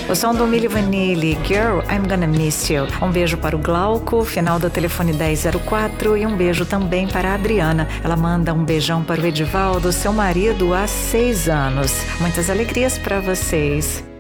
O som do Milli Vanilli, Girl, I'm Gonna Miss You. Um beijo para o Glauco, final do telefone 1004, e um beijo também para a Adriana. Ela manda um beijão para o Edivaldo, seu marido há 6 anos. Muitas alegrias para vocês.